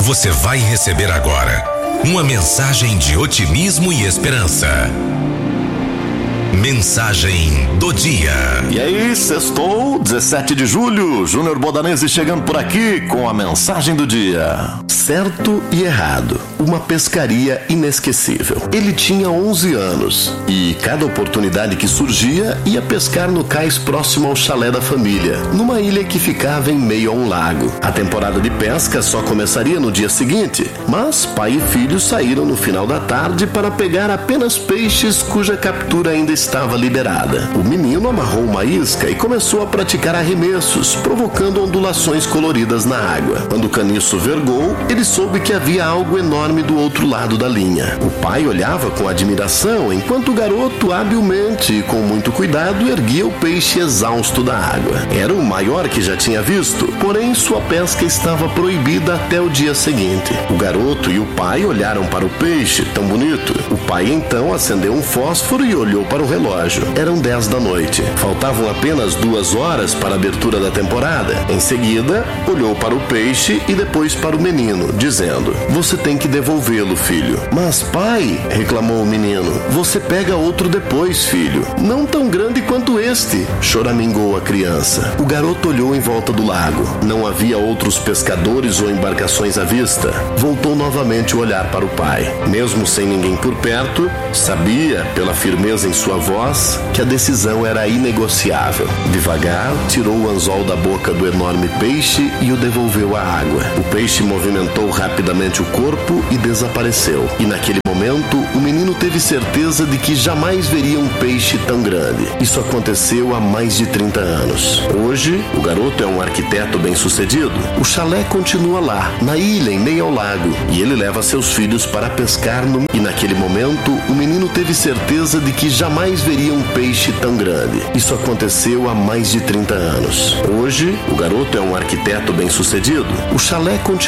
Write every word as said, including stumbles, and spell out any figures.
Você vai receber agora uma mensagem de otimismo e esperança. Mensagem do dia. E aí, sextou, dezessete de julho, Júnior Bodanese chegando por aqui com a mensagem do dia. Certo e errado, uma pescaria inesquecível. Ele tinha onze anos e cada oportunidade que surgia ia pescar no cais próximo ao chalé da família, numa ilha que ficava em meio a um lago. A temporada de pesca só começaria no dia seguinte, mas pai e filho saíram no final da tarde para pegar apenas peixes cuja captura ainda estava liberada. O menino amarrou uma isca e começou a praticar arremessos, provocando ondulações coloridas na água. Quando o caniço vergou, ele soube que havia algo enorme do outro lado da linha. O pai olhava com admiração, enquanto o garoto, habilmente e com muito cuidado, erguia o peixe exausto da água. Era o maior que já tinha visto, porém sua pesca estava proibida até o dia seguinte. O garoto e o pai olharam para o peixe, tão bonito. O pai então acendeu um fósforo e olhou para o relógio. Eram dez da noite. Faltavam apenas duas horas para a abertura da temporada. Em seguida, olhou para o peixe e depois para o menino, dizendo: "Você tem que devolvê-lo, filho." "Mas, pai," reclamou o menino, "você pega outro depois, filho. Não tão grande quanto este," choramingou a criança. O garoto olhou em volta do lago. Não havia outros pescadores ou embarcações à vista. Voltou novamente o olhar para o pai. Mesmo sem ninguém por perto, sabia, pela firmeza em sua voz, que a decisão era inegociável. Devagar, tirou o anzol da boca do enorme peixe e o devolveu à água. O peixe movimentou rapidamente o corpo e desapareceu. E naquele momento, o menino teve certeza de que jamais veria um peixe tão grande. Isso aconteceu há mais de trinta anos. Hoje, o garoto é um arquiteto bem-sucedido. O chalé continua lá, na ilha, em meio ao lago, e ele leva seus filhos para pescar no... E naquele momento, o menino teve certeza de que jamais veria um peixe tão grande. Isso aconteceu há mais de trinta anos. Hoje, o garoto é um arquiteto bem-sucedido. O chalé continua